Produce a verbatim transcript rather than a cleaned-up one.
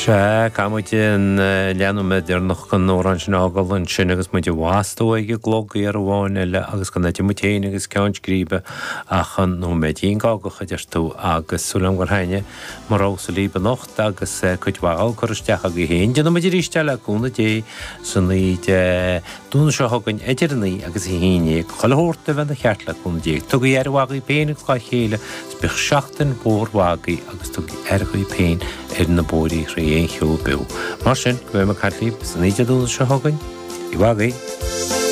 Se cámuide an leanúid ar nach an nóran sin ágáil sin agus muide bhástói ige glógaí ar bháin eile agus go naide mutéine agus ceann scríbe a chan nó méidíon gágacha deirtú agus súlam gur haine mar ása líbe nocht agus chuid bháil choristeach a go héin. Déanam muidir rísteile gúna dé san ide dúna seo thugann idirnaí agus i héine choilthórta bheith na cheartla gúna dé. Tugaí ar bhagaí péin agus chéile spich seachtain bór bhagaí agus tugaí ar chuí péin ar na bóirí réon chiúil beú. Mar sin, go bheith mar cairlíb san ide dúna seo thugann i bhagaí.